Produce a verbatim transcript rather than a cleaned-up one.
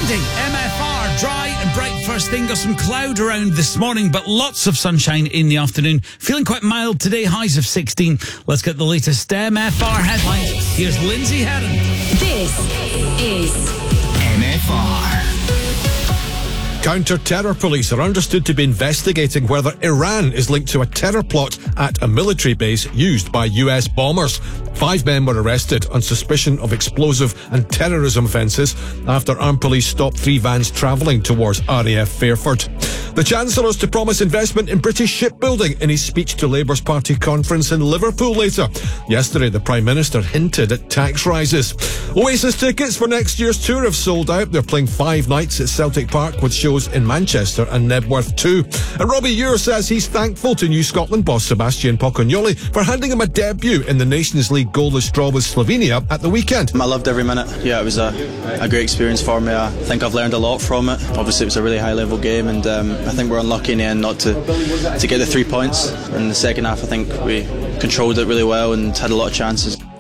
Monday, M F R, dry and bright first thing. Got some cloud around this morning, but lots of sunshine in the afternoon. Feeling quite mild today, highs of sixteen. Let's get the latest M F R headlines. Here's Lindsay Herron. This is M F R. Counter-terror police are understood to be investigating whether Iran is linked to a terror plot at a military base used by U S bombers. Five men were arrested on suspicion of explosive and terrorism offences after armed police stopped three vans travelling towards R A F Fairford. The Chancellor's to promise investment in British shipbuilding in his speech to Labour's party conference in Liverpool later. Yesterday, the Prime Minister hinted at tax rises. Oasis tickets for next year's tour have sold out. They're playing five nights at Celtic Park with shows in Manchester and Nebworth too. And Robbie Ure says he's thankful to New Scotland boss Sebastian Pocognoli for handing him a debut in the Nations League goalless draw with Slovenia at the weekend. I loved every minute. Yeah, it was a, a great experience for me. I think I've learned a lot from it. Obviously, it was a really high level game, and um, I think we're unlucky in the end not to to get the three points. In the second half, I think we controlled it really well and had a lot of chances.